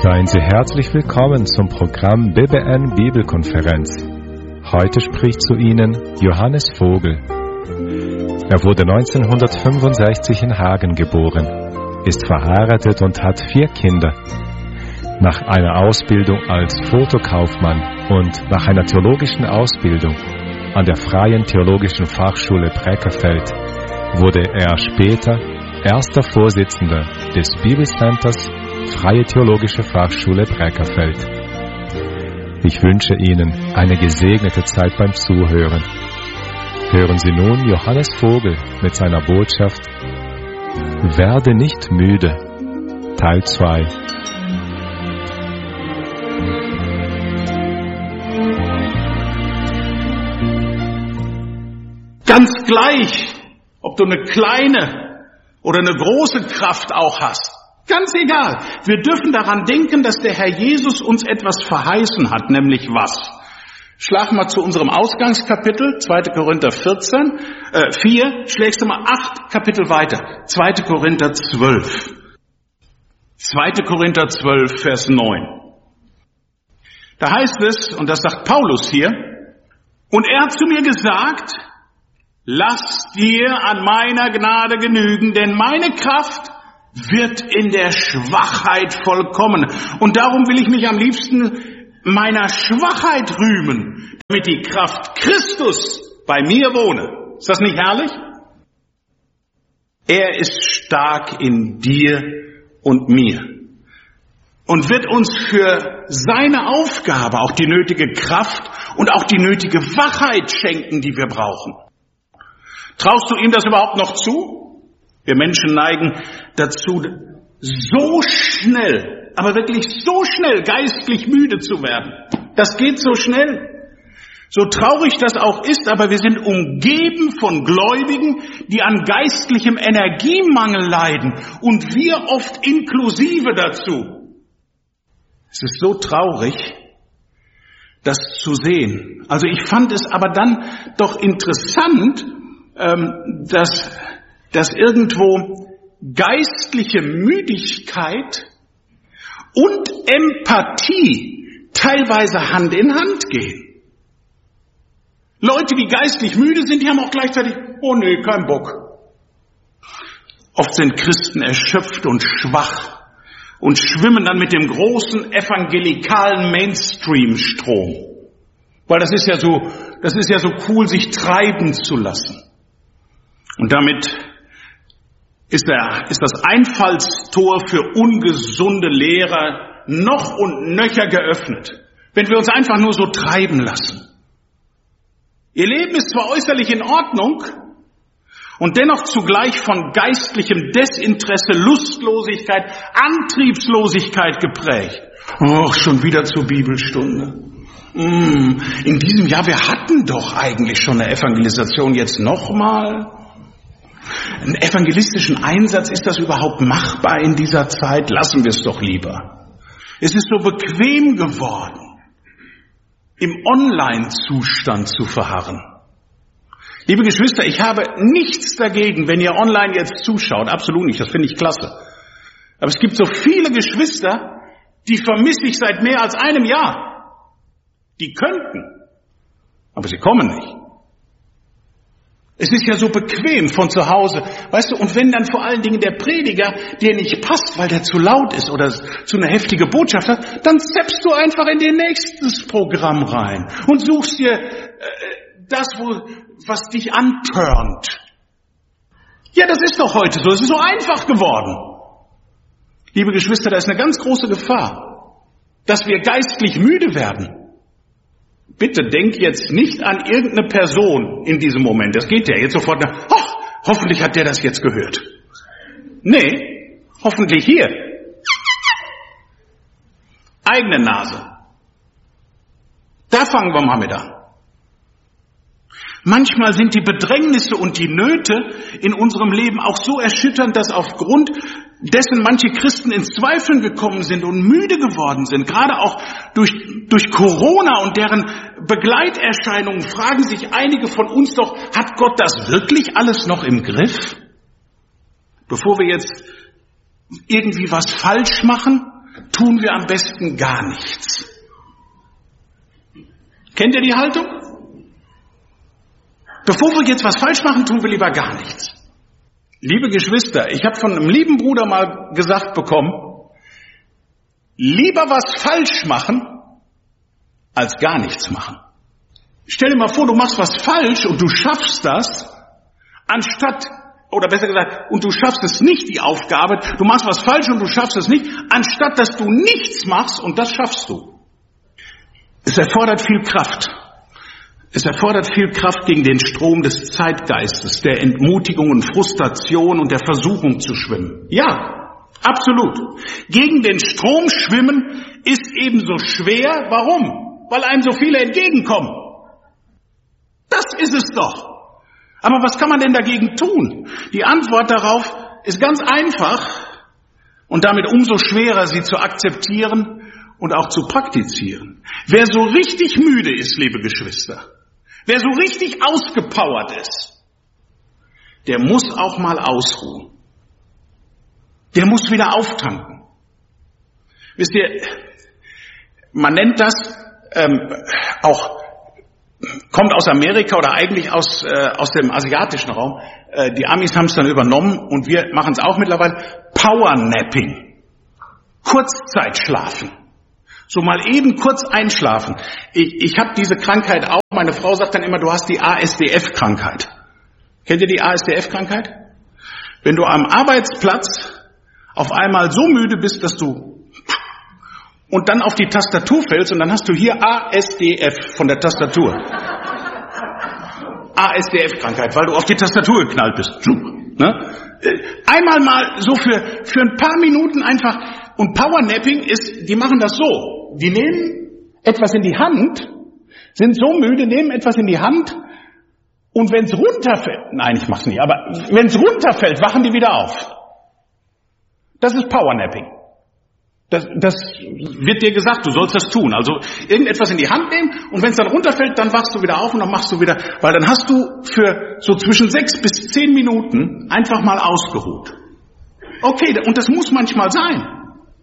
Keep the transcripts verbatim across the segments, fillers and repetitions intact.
Seien Sie herzlich willkommen zum Programm B B N Bibelkonferenz. Heute spricht zu Ihnen Johannes Vogel. Er wurde neunzehnhundertfünfundsechzig in Hagen geboren, ist verheiratet und hat vier Kinder. Nach einer Ausbildung als Fotokaufmann und nach einer theologischen Ausbildung an der Freien Theologischen Fachschule Breckerfeld wurde er später erster Vorsitzender des Bibelcenters Freie Theologische Fachschule Breckerfeld. Ich wünsche Ihnen eine gesegnete Zeit beim Zuhören. Hören Sie nun Johannes Vogel mit seiner Botschaft Werde nicht müde, Teil zwei. Ganz gleich, ob du eine kleine oder eine große Kraft auch hast. Ganz egal. Wir dürfen daran denken, dass der Herr Jesus uns etwas verheißen hat, nämlich was? Schlag mal zu unserem Ausgangskapitel, zweiter Korinther vierzehn, äh, vier, schlägst du mal acht Kapitel weiter, zweiter Korinther zwölf. zweiter Korinther zwölf, Vers neun. Da heißt es, und das sagt Paulus hier, und er hat zu mir gesagt, lass dir an meiner Gnade genügen, denn meine Kraft wird in der Schwachheit vollkommen. Und darum will ich mich am liebsten meiner Schwachheit rühmen, damit die Kraft Christus bei mir wohne. Ist das nicht herrlich? Er ist stark in dir und mir und wird uns für seine Aufgabe auch die nötige Kraft und auch die nötige Wachheit schenken, die wir brauchen. Traust du ihm das überhaupt noch zu? Wir Menschen neigen dazu, so schnell, aber wirklich so schnell geistlich müde zu werden. Das geht so schnell. So traurig das auch ist, aber wir sind umgeben von Gläubigen, die an geistlichem Energiemangel leiden und wir oft inklusive dazu. Es ist so traurig, das zu sehen. Also ich fand es aber dann doch interessant, dass, dass irgendwo geistliche Müdigkeit und Empathie teilweise Hand in Hand gehen. Leute, die geistlich müde sind, die haben auch gleichzeitig, oh nee, kein Bock. Oft sind Christen erschöpft und schwach und schwimmen dann mit dem großen evangelikalen Mainstream-Strom. Weil das ist ja so, das ist ja so cool, sich treiben zu lassen. Und damit ist, der, ist das Einfallstor für ungesunde Lehrer noch und nöcher geöffnet, wenn wir uns einfach nur so treiben lassen. Ihr Leben ist zwar äußerlich in Ordnung und dennoch zugleich von geistlichem Desinteresse, Lustlosigkeit, Antriebslosigkeit geprägt. Och, schon wieder zur Bibelstunde. In diesem Jahr, wir hatten doch eigentlich schon eine Evangelisation, jetzt nochmal. Einen evangelistischen Einsatz, ist das überhaupt machbar in dieser Zeit? Lassen wir es doch lieber. Es ist so bequem geworden, im Online-Zustand zu verharren. Liebe Geschwister, ich habe nichts dagegen, wenn ihr online jetzt zuschaut. Absolut nicht, das finde ich klasse. Aber es gibt so viele Geschwister, die vermisse ich seit mehr als einem Jahr. Die könnten, aber sie kommen nicht. Es ist ja so bequem von zu Hause, weißt du, und wenn dann vor allen Dingen der Prediger dir nicht passt, weil der zu laut ist oder zu eine heftige Botschaft hat, dann zappst du einfach in den nächstes Programm rein und suchst dir äh, das, wo, was dich antörnt. Ja, das ist doch heute so, es ist so einfach geworden. Liebe Geschwister, da ist eine ganz große Gefahr, dass wir geistlich müde werden. Bitte denk jetzt nicht an irgendeine Person in diesem Moment. Das geht ja jetzt sofort nach, ach, hoffentlich hat der das jetzt gehört. Nee, hoffentlich hier. Eigene Nase. Da fangen wir mal mit an. Manchmal sind die Bedrängnisse und die Nöte in unserem Leben auch so erschütternd, dass aufgrund dessen manche Christen ins Zweifeln gekommen sind und müde geworden sind. Gerade auch durch, durch Corona und deren Begleiterscheinungen fragen sich einige von uns doch, hat Gott das wirklich alles noch im Griff? Bevor wir jetzt irgendwie was falsch machen, tun wir am besten gar nichts. Kennt ihr die Haltung? Bevor wir jetzt was falsch machen, tun wir lieber gar nichts. Liebe Geschwister, ich habe von einem lieben Bruder mal gesagt bekommen, lieber was falsch machen, als gar nichts machen. Stell dir mal vor, du machst was falsch und du schaffst das, anstatt, oder besser gesagt, und du schaffst es nicht, die Aufgabe, du machst was falsch und du schaffst es nicht, anstatt dass du nichts machst und das schaffst du. Es erfordert viel Kraft. Es erfordert viel Kraft, gegen den Strom des Zeitgeistes, der Entmutigung und Frustration und der Versuchung zu schwimmen. Ja, absolut. Gegen den Strom schwimmen ist ebenso schwer. Warum? Weil einem so viele entgegenkommen. Das ist es doch. Aber was kann man denn dagegen tun? Die Antwort darauf ist ganz einfach und damit umso schwerer, sie zu akzeptieren und auch zu praktizieren. Wer so richtig müde ist, liebe Geschwister, wer so richtig ausgepowert ist, der muss auch mal ausruhen. Der muss wieder auftanken. Wisst ihr, man nennt das ähm, auch, kommt aus Amerika oder eigentlich aus, äh, aus dem asiatischen Raum. Äh, die Amis haben es dann übernommen und wir machen es auch mittlerweile. Powernapping. Kurzzeitschlafen. So mal eben kurz einschlafen. Ich, ich habe diese Krankheit auch. Meine Frau sagt dann immer, du hast die A S D F-Krankheit. Kennt ihr die A S D F-Krankheit? Wenn du am Arbeitsplatz auf einmal so müde bist, dass du und dann auf die Tastatur fällst und dann hast du hier A S D F von der Tastatur. A S D F-Krankheit, weil du auf die Tastatur geknallt bist. Ne? Einmal mal so für, für ein paar Minuten einfach. Und Powernapping ist, die machen das so. Die nehmen etwas in die Hand, sind so müde, nehmen etwas in die Hand und wenn es runterfällt, nein, ich mach's nicht, aber wenn es runterfällt, wachen die wieder auf. Das ist Powernapping. Das, das wird dir gesagt, du sollst das tun. Also irgendetwas in die Hand nehmen und wenn es dann runterfällt, dann wachst du wieder auf und dann machst du wieder, weil dann hast du für so zwischen sechs bis zehn Minuten einfach mal ausgeruht. Okay, und das muss manchmal sein.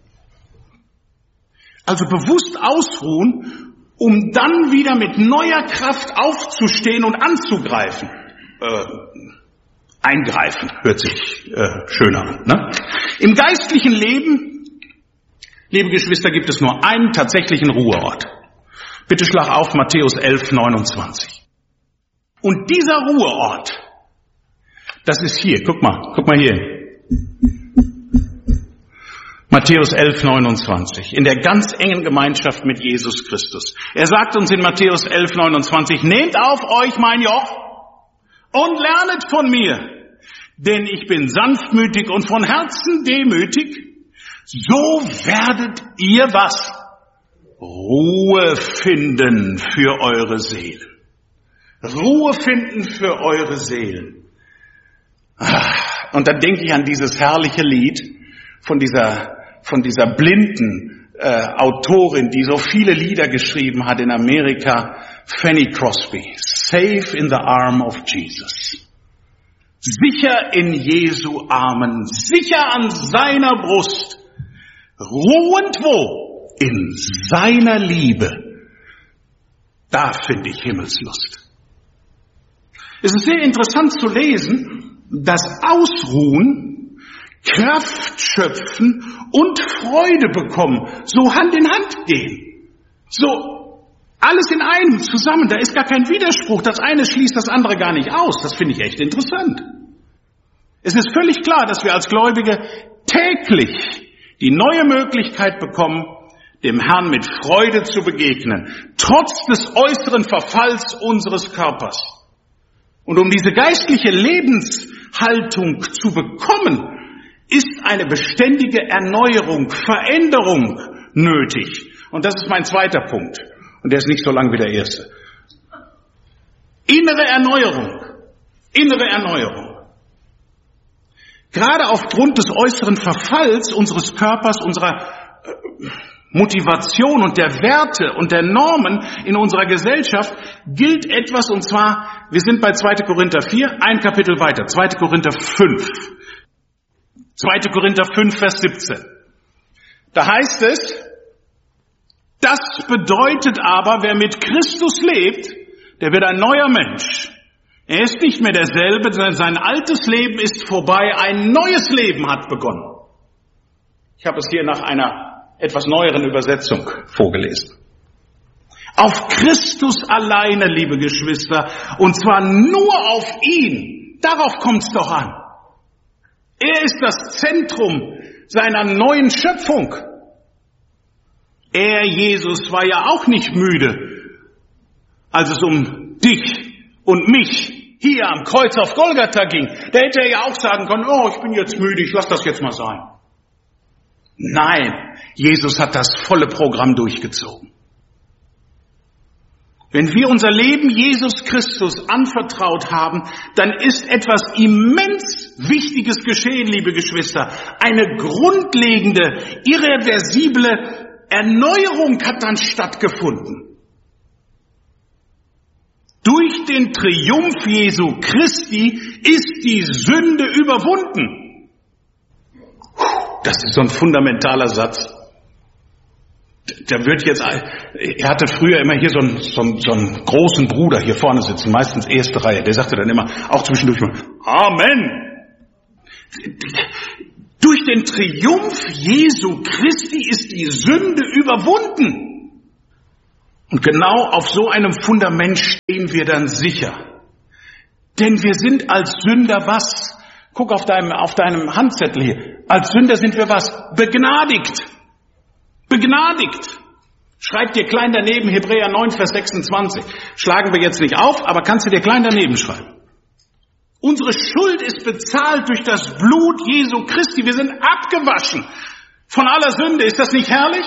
Also bewusst ausruhen, um dann wieder mit neuer Kraft aufzustehen und anzugreifen. Äh, eingreifen, hört sich äh, schöner an. Ne? Im geistlichen Leben, liebe Geschwister, gibt es nur einen tatsächlichen Ruheort. Bitte schlag auf Matthäus elf, neunundzwanzig. Und dieser Ruheort, das ist hier, guck mal, guck mal hier. Matthäus elf, neunundzwanzig, in der ganz engen Gemeinschaft mit Jesus Christus. Er sagt uns in Matthäus elf, neunundzwanzig, nehmt auf euch mein Joch und lernet von mir, denn ich bin sanftmütig und von Herzen demütig, so werdet ihr was? Ruhe finden für eure Seelen. Ruhe finden für eure Seelen. Und dann denke ich an dieses herrliche Lied von dieser von dieser blinden äh, Autorin, die so viele Lieder geschrieben hat in Amerika, Fanny Crosby. Safe in the arm of Jesus. Sicher in Jesu Armen, sicher an seiner Brust. Ruhend wo? In seiner Liebe. Da finde ich Himmelslust. Es ist sehr interessant zu lesen, dass Ausruhen, Kraft schöpfen und Freude bekommen, so Hand in Hand gehen. So alles in einem zusammen, da ist gar kein Widerspruch. Das eine schließt das andere gar nicht aus. Das finde ich echt interessant. Es ist völlig klar, dass wir als Gläubige täglich die neue Möglichkeit bekommen, dem Herrn mit Freude zu begegnen, trotz des äußeren Verfalls unseres Körpers. Und um diese geistliche Lebenshaltung zu bekommen, ist eine beständige Erneuerung, Veränderung nötig. Und das ist mein zweiter Punkt. Und der ist nicht so lang wie der erste. Innere Erneuerung. Innere Erneuerung. Gerade aufgrund des äußeren Verfalls unseres Körpers, unserer Motivation und der Werte und der Normen in unserer Gesellschaft gilt etwas, und zwar, wir sind bei zweiter Korinther vier, ein Kapitel weiter, zweiter Korinther fünf. zweiter Korinther fünf, Vers siebzehn. Da heißt es, das bedeutet aber, wer mit Christus lebt, der wird ein neuer Mensch. Er ist nicht mehr derselbe, sondern sein altes Leben ist vorbei, ein neues Leben hat begonnen. Ich habe es hier nach einer etwas neueren Übersetzung vorgelesen. Auf Christus alleine, liebe Geschwister, und zwar nur auf ihn, darauf kommt es doch an. Er ist das Zentrum seiner neuen Schöpfung. Er, Jesus, war ja auch nicht müde, als es um dich und mich hier am Kreuz auf Golgatha ging. Da hätte er ja auch sagen können, oh, ich bin jetzt müde, ich lass das jetzt mal sein. Nein, Jesus hat das volle Programm durchgezogen. Wenn wir unser Leben Jesus Christus anvertraut haben, dann ist etwas immens Wichtiges geschehen, liebe Geschwister. Eine grundlegende, irreversible Erneuerung hat dann stattgefunden. Durch den Triumph Jesu Christi ist die Sünde überwunden. Das ist so ein fundamentaler Satz. Da wird jetzt, er hatte früher immer hier so einen, so, einen, so einen großen Bruder hier vorne sitzen, meistens erste Reihe, der sagte dann immer, auch zwischendurch mal, Amen. Durch den Triumph Jesu Christi ist die Sünde überwunden. Und genau auf so einem Fundament stehen wir dann sicher. Denn wir sind als Sünder was? Guck auf deinem, auf deinem Handzettel hier. Als Sünder sind wir was? Begnadigt. Begnadigt. Schreib dir klein daneben Hebräer neun, Vers sechsundzwanzig. Schlagen wir jetzt nicht auf, aber kannst du dir klein daneben schreiben. Unsere Schuld ist bezahlt durch das Blut Jesu Christi. Wir sind abgewaschen von aller Sünde. Ist das nicht herrlich?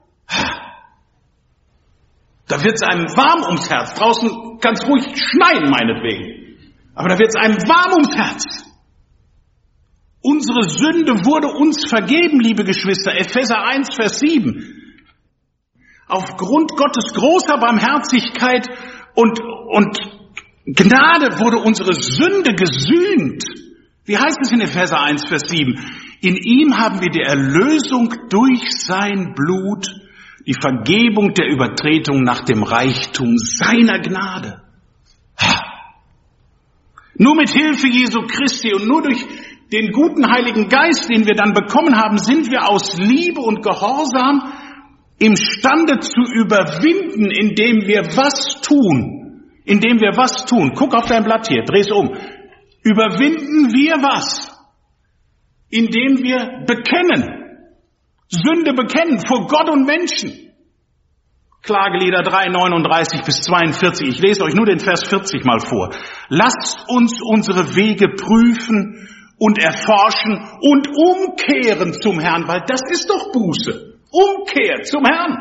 Da wird es einem warm ums Herz. Draußen kann es ruhig schneien, meinetwegen. Aber da wird es einem warm ums Herz. Unsere Sünde wurde uns vergeben, liebe Geschwister. Epheser eins, Vers sieben. Aufgrund Gottes großer Barmherzigkeit und, und Gnade wurde unsere Sünde gesühnt. Wie heißt es in Epheser eins, Vers sieben? In ihm haben wir die Erlösung durch sein Blut, die Vergebung der Übertretung nach dem Reichtum seiner Gnade. Ha. Nur mit Hilfe Jesu Christi und nur durch den guten Heiligen Geist, den wir dann bekommen haben, sind wir aus Liebe und Gehorsam imstande zu überwinden, indem wir was tun. Indem wir was tun. Guck auf dein Blatt hier, dreh's um. Überwinden wir was? Indem wir bekennen. Sünde bekennen vor Gott und Menschen. Klagelieder drei, neununddreißig bis zweiundvierzig. Ich lese euch nur den Vers vierzig mal vor. Lasst uns unsere Wege prüfen und erforschen und umkehren zum Herrn, weil das ist doch Buße. Umkehr zum Herrn.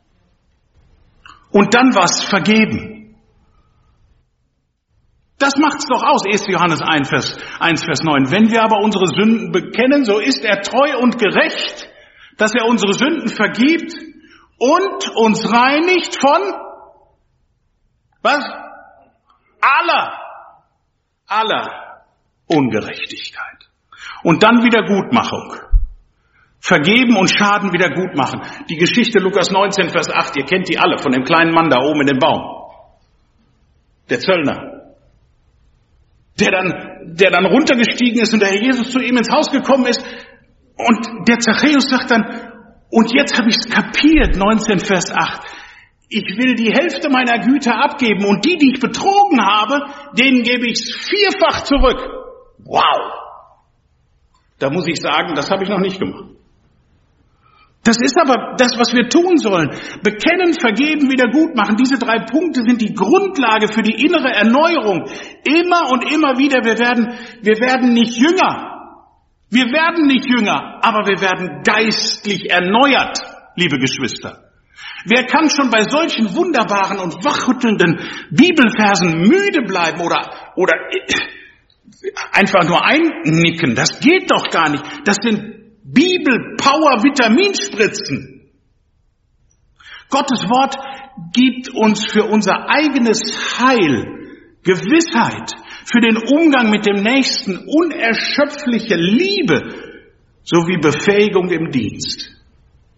Und dann was vergeben. Das macht's doch aus. erster Johannes eins, Vers neun. Wenn wir aber unsere Sünden bekennen, so ist er treu und gerecht, dass er unsere Sünden vergibt und uns reinigt von was? Aller, aller Ungerechtigkeit. Und dann Wiedergutmachung. Vergeben und Schaden wieder gut machen. Die Geschichte Lukas neunzehn, Vers acht, ihr kennt die alle, von dem kleinen Mann da oben in dem Baum. Der Zöllner. Der dann, der dann runtergestiegen ist und der Herr Jesus zu ihm ins Haus gekommen ist. Und der Zachäus sagt dann, und jetzt habe ich es kapiert, neunzehn, Vers acht. Ich will die Hälfte meiner Güter abgeben und die, die ich betrogen habe, denen gebe ich es vierfach zurück. Wow! Da muss ich sagen, das habe ich noch nicht gemacht. Das ist aber das, was wir tun sollen. Bekennen, vergeben, wieder gut machen. Diese drei Punkte sind die Grundlage für die innere Erneuerung. Immer und immer wieder, wir werden, wir werden nicht jünger. Wir werden nicht jünger, aber wir werden geistlich erneuert, liebe Geschwister. Wer kann schon bei solchen wunderbaren und wachrüttelnden Bibelversen müde bleiben oder, oder einfach nur einnicken? Das geht doch gar nicht. Das sind Bibel-Power-Vitaminspritzen. Gottes Wort gibt uns für unser eigenes Heil Gewissheit, für den Umgang mit dem Nächsten unerschöpfliche Liebe sowie Befähigung im Dienst.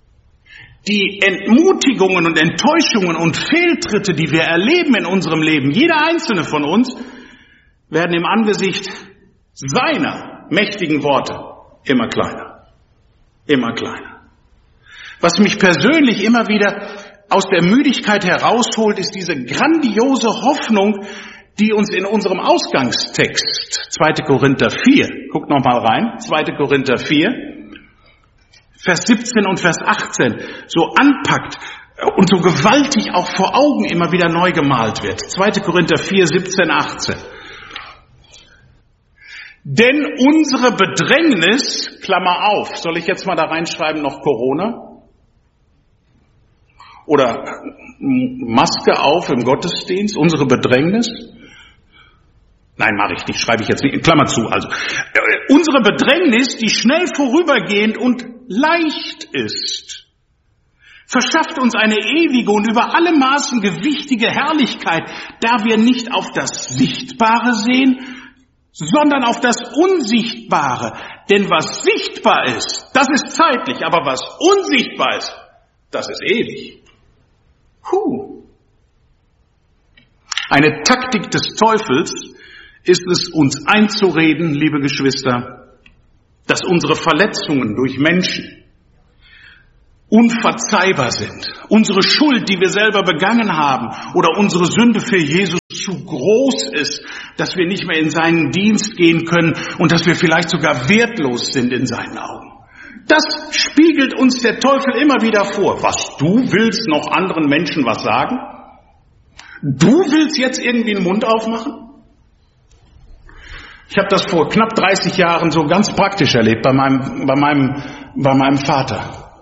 Die Entmutigungen und Enttäuschungen und Fehltritte, die wir erleben in unserem Leben, jeder einzelne von uns, werden im Angesicht seiner mächtigen Worte immer kleiner. Immer kleiner. Was mich persönlich immer wieder aus der Müdigkeit herausholt, ist diese grandiose Hoffnung, die uns in unserem Ausgangstext, zweiter Korinther vier, guckt noch mal rein, zweiter Korinther vier, Vers siebzehn und Vers achtzehn, so anpackt und so gewaltig auch vor Augen immer wieder neu gemalt wird. zweiter Korinther vier, siebzehn, achtzehn. Denn unsere Bedrängnis, Klammer auf, soll ich jetzt mal da reinschreiben, noch Corona? Oder Maske auf im Gottesdienst, unsere Bedrängnis? Nein, mache ich nicht, schreibe ich jetzt nicht, Klammer zu. Also äh, unsere Bedrängnis, die schnell vorübergehend und leicht ist, verschafft uns eine ewige und über alle Maßen gewichtige Herrlichkeit, da wir nicht auf das Sichtbare sehen, sondern auf das Unsichtbare. Denn was sichtbar ist, das ist zeitlich, aber was unsichtbar ist, das ist ewig. Puh. Eine Taktik des Teufels ist es, uns einzureden, liebe Geschwister, dass unsere Verletzungen durch Menschen unverzeihbar sind. Unsere Schuld, die wir selber begangen haben, oder unsere Sünde für Jesus zu groß ist, dass wir nicht mehr in seinen Dienst gehen können und dass wir vielleicht sogar wertlos sind in seinen Augen. Das spiegelt uns der Teufel immer wieder vor. Was, du willst noch anderen Menschen was sagen? Du willst jetzt irgendwie den Mund aufmachen? Ich habe das vor knapp dreißig Jahren so ganz praktisch erlebt bei meinem, bei meinem, bei meinem Vater.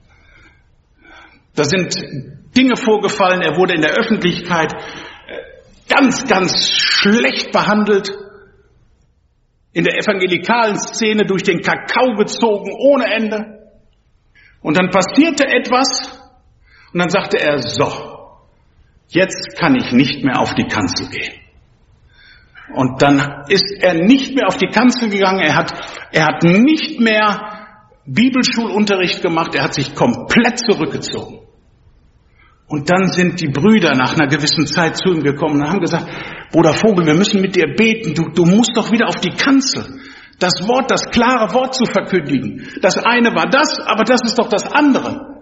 Da sind Dinge vorgefallen, er wurde in der Öffentlichkeit ganz, ganz schlecht behandelt, in der evangelikalen Szene durch den Kakao gezogen, ohne Ende. Und dann passierte etwas und dann sagte er, so, jetzt kann ich nicht mehr auf die Kanzel gehen. Und dann ist er nicht mehr auf die Kanzel gegangen, er hat, er hat nicht mehr Bibelschulunterricht gemacht, er hat sich komplett zurückgezogen. Und dann sind die Brüder nach einer gewissen Zeit zu ihm gekommen und haben gesagt, Bruder Vogel, wir müssen mit dir beten, du, du musst doch wieder auf die Kanzel. Das Wort, das klare Wort zu verkündigen. Das eine war das, aber das ist doch das andere.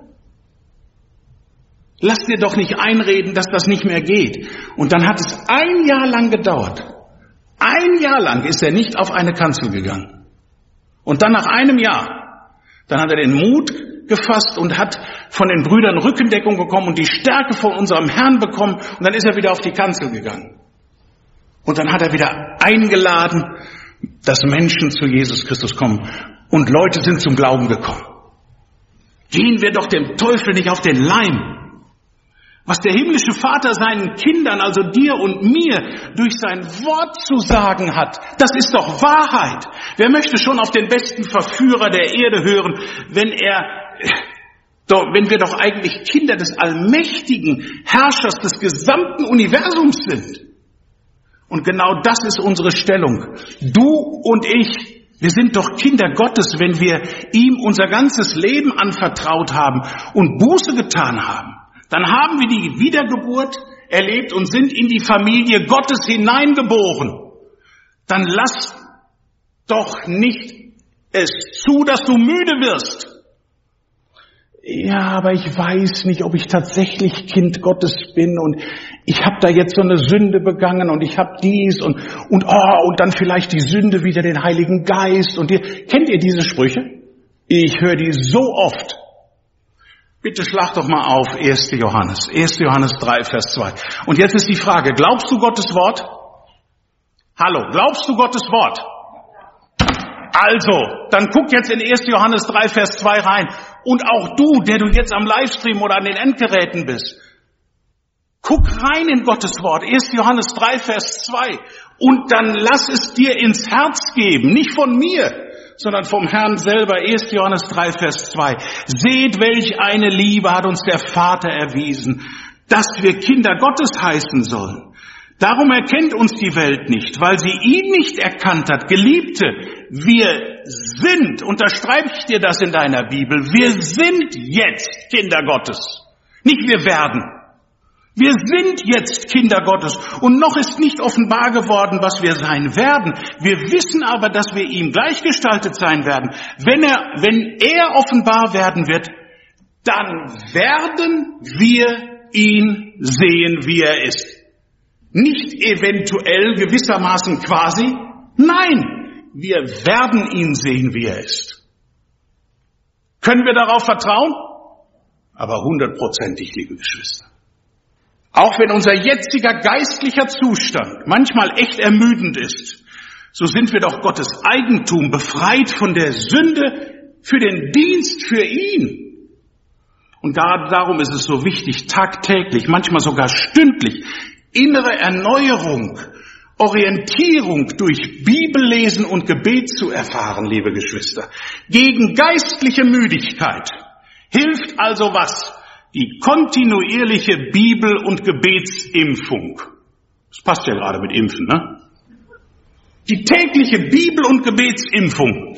Lass dir doch nicht einreden, dass das nicht mehr geht. Und dann hat es ein Jahr lang gedauert. Ein Jahr lang ist er nicht auf eine Kanzel gegangen. Und dann nach einem Jahr, dann hat er den Mut gefasst und hat von den Brüdern Rückendeckung bekommen und die Stärke von unserem Herrn bekommen. Und dann ist er wieder auf die Kanzel gegangen. Und dann hat er wieder eingeladen, dass Menschen zu Jesus Christus kommen. Und Leute sind zum Glauben gekommen. Gehen wir doch dem Teufel nicht auf den Leim. Was der himmlische Vater seinen Kindern, also dir und mir, durch sein Wort zu sagen hat, das ist doch Wahrheit. Wer möchte schon auf den besten Verführer der Erde hören, wenn er, doch, wenn wir doch eigentlich Kinder des allmächtigen Herrschers des gesamten Universums sind? Und genau das ist unsere Stellung. Du und ich, wir sind doch Kinder Gottes, wenn wir ihm unser ganzes Leben anvertraut haben und Buße getan haben. Dann haben wir die Wiedergeburt erlebt und sind in die Familie Gottes hineingeboren. Dann lass doch nicht es zu, dass du müde wirst. Ja, aber ich weiß nicht, ob ich tatsächlich Kind Gottes bin und ich habe da jetzt so eine Sünde begangen und ich habe dies und und oh und dann vielleicht die Sünde wieder den Heiligen Geist und ihr kennt ihr diese Sprüche? Ich höre die so oft. Bitte schlag doch mal auf erster Johannes, erster Johannes drei, Vers zwei. Und jetzt ist die Frage, glaubst du Gottes Wort? Hallo, glaubst du Gottes Wort? Also, dann guck jetzt in erster Johannes drei, Vers zwei rein. Und auch du, der du jetzt am Livestream oder an den Endgeräten bist, guck rein in Gottes Wort, erster Johannes drei, Vers zwei. Und dann lass es dir ins Herz geben, nicht von mir, sondern vom Herrn selber, erster Johannes drei, Vers zwei. Seht, welch eine Liebe hat uns der Vater erwiesen, dass wir Kinder Gottes heißen sollen. Darum erkennt uns die Welt nicht, weil sie ihn nicht erkannt hat. Geliebte, wir sind, unterstreibe ich dir das in deiner Bibel, wir sind jetzt Kinder Gottes. Nicht wir werden. Wir sind jetzt Kinder Gottes und noch ist nicht offenbar geworden, was wir sein werden. Wir wissen aber, dass wir ihm gleichgestaltet sein werden. Wenn er, wenn er offenbar werden wird, dann werden wir ihn sehen, wie er ist. Nicht eventuell, gewissermaßen quasi. Nein, wir werden ihn sehen, wie er ist. Können wir darauf vertrauen? Aber hundertprozentig, liebe Geschwister. Auch wenn unser jetziger geistlicher Zustand manchmal echt ermüdend ist, so sind wir doch Gottes Eigentum, befreit von der Sünde für den Dienst für ihn. Und gerade darum ist es so wichtig, tagtäglich, manchmal sogar stündlich, innere Erneuerung, Orientierung durch Bibellesen und Gebet zu erfahren, liebe Geschwister. Gegen geistliche Müdigkeit hilft also was? Die kontinuierliche Bibel- und Gebetsimpfung. Das passt ja gerade mit Impfen, ne? Die tägliche Bibel- und Gebetsimpfung.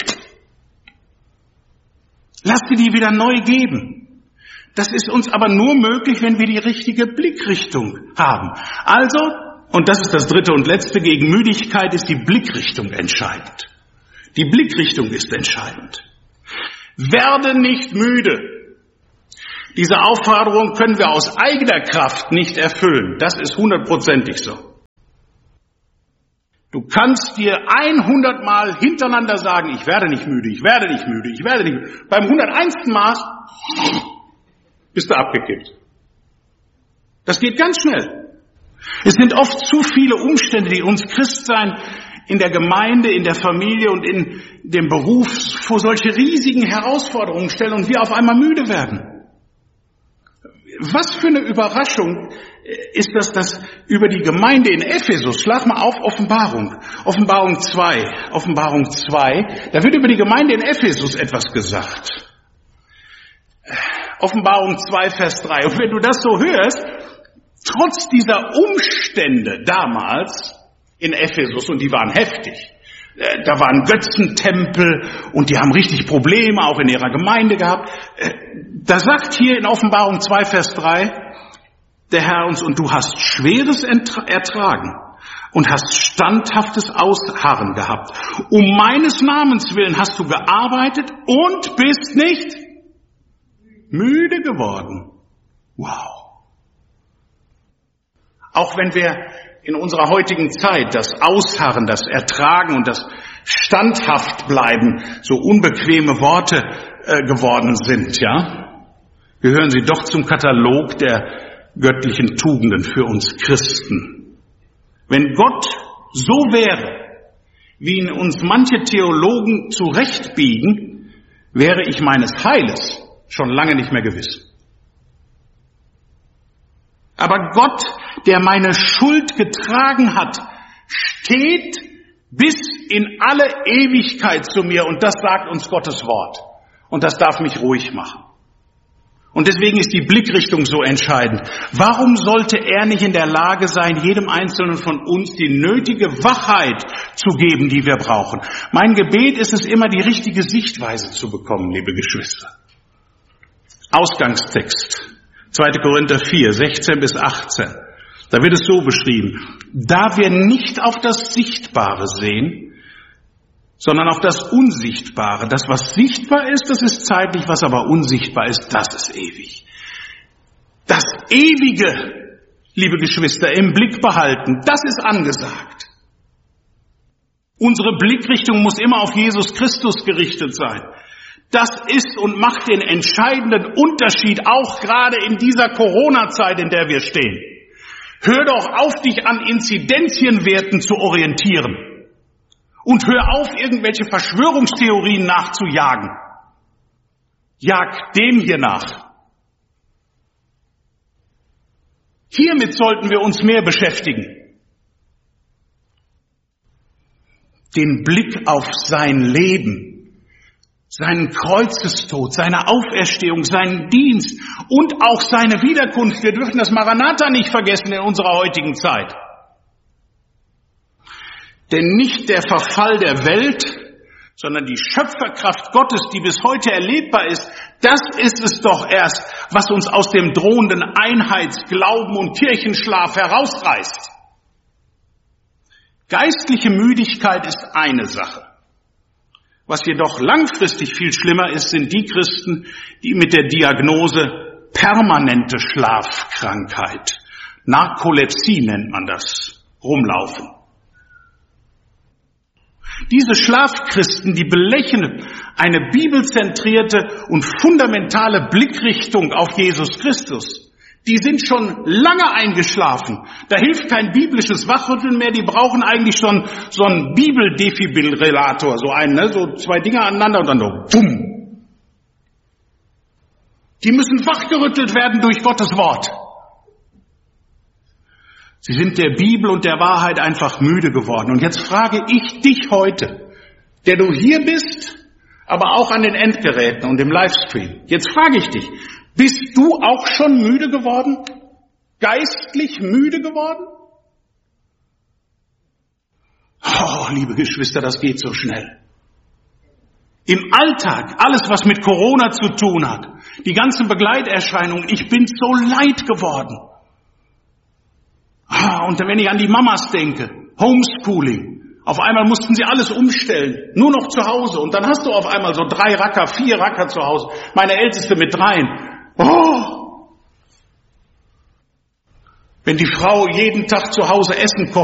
Lass dir die wieder neu geben. Das ist uns aber nur möglich, wenn wir die richtige Blickrichtung haben. Also, und das ist das dritte und letzte, gegen Müdigkeit ist die Blickrichtung entscheidend. Die Blickrichtung ist entscheidend. Werde nicht müde. Diese Aufforderung können wir aus eigener Kraft nicht erfüllen. Das ist hundertprozentig so. Du kannst dir hundert Mal hintereinander sagen, ich werde nicht müde, ich werde nicht müde, ich werde nicht müde. Beim hunderteinsten Mal bist du abgekippt. Das geht ganz schnell. Es sind oft zu viele Umstände, die uns Christsein in der Gemeinde, in der Familie und in dem Beruf vor solche riesigen Herausforderungen stellen und wir auf einmal müde werden. Was für eine Überraschung ist das, dass über die Gemeinde in Ephesus, schlag mal auf Offenbarung, Offenbarung zwei, Offenbarung zwei, da wird über die Gemeinde in Ephesus etwas gesagt. Offenbarung zwei, Vers drei. Und wenn du das so hörst, trotz dieser Umstände damals in Ephesus, und die waren heftig, da waren Götzentempel und die haben richtig Probleme auch in ihrer Gemeinde gehabt. Da sagt hier in Offenbarung zwei, Vers drei, der Herr uns, und du hast Schweres ertragen und hast standhaftes Ausharren gehabt. Um meines Namens willen hast du gearbeitet und bist nicht müde geworden. Wow. Auch wenn wir in unserer heutigen Zeit das Ausharren, das Ertragen und das Standhaftbleiben so unbequeme Worte äh, geworden sind, ja, gehören sie doch zum Katalog der göttlichen Tugenden für uns Christen. Wenn Gott so wäre, wie ihn uns manche Theologen zurechtbiegen, wäre ich meines Heiles schon lange nicht mehr gewiss. Aber Gott, der meine Schuld getragen hat, steht bis in alle Ewigkeit zu mir, und das sagt uns Gottes Wort. Und das darf mich ruhig machen. Und deswegen ist die Blickrichtung so entscheidend. Warum sollte er nicht in der Lage sein, jedem Einzelnen von uns die nötige Wachheit zu geben, die wir brauchen? Mein Gebet ist es immer, die richtige Sichtweise zu bekommen, liebe Geschwister. Ausgangstext. zweiter Korinther vier, sechzehn bis achtzehn. Da wird es so beschrieben: Da wir nicht auf das Sichtbare sehen, sondern auf das Unsichtbare. Das, was sichtbar ist, das ist zeitlich, was aber unsichtbar ist, das ist ewig. Das Ewige, liebe Geschwister, im Blick behalten, das ist angesagt. Unsere Blickrichtung muss immer auf Jesus Christus gerichtet sein. Das ist und macht den entscheidenden Unterschied, auch gerade in dieser Corona-Zeit, in der wir stehen. Hör doch auf, dich an Inzidenzienwerten zu orientieren. Und hör auf, irgendwelche Verschwörungstheorien nachzujagen. Jag dem hier nach. Hiermit sollten wir uns mehr beschäftigen. Den Blick auf sein Leben, seinen Kreuzestod, seine Auferstehung, seinen Dienst und auch seine Wiederkunft. Wir dürfen das Maranatha nicht vergessen in unserer heutigen Zeit. Denn nicht der Verfall der Welt, sondern die Schöpferkraft Gottes, die bis heute erlebbar ist, das ist es doch erst, was uns aus dem drohenden Einheits-, Glauben- und Kirchenschlaf herausreißt. Geistliche Müdigkeit ist eine Sache. Was jedoch langfristig viel schlimmer ist, sind die Christen, die mit der Diagnose permanente Schlafkrankheit, Narkolepsie nennt man das, rumlaufen. Diese Schlafchristen, die belächeln eine bibelzentrierte und fundamentale Blickrichtung auf Jesus Christus. Die sind schon lange eingeschlafen. Da hilft kein biblisches Wachrütteln mehr. Die brauchen eigentlich schon so einen Bibeldefibrillator, so einen, ne? So zwei Dinger aneinander und dann so bumm. Die müssen wachgerüttelt werden durch Gottes Wort. Sie sind der Bibel und der Wahrheit einfach müde geworden. Und jetzt frage ich dich heute, der du hier bist, aber auch an den Endgeräten und im Livestream. Jetzt frage ich dich, bist du auch schon müde geworden? Geistlich müde geworden? Oh, liebe Geschwister, das geht so schnell. Im Alltag, alles was mit Corona zu tun hat, die ganzen Begleiterscheinungen, ich bin so leid geworden. Und wenn ich an die Mamas denke, Homeschooling, auf einmal mussten sie alles umstellen, nur noch zu Hause. Und dann hast du auf einmal so drei Racker, vier Racker zu Hause. Meine Älteste mit dreien. Oh! Wenn die Frau jeden Tag zu Hause Essen kocht,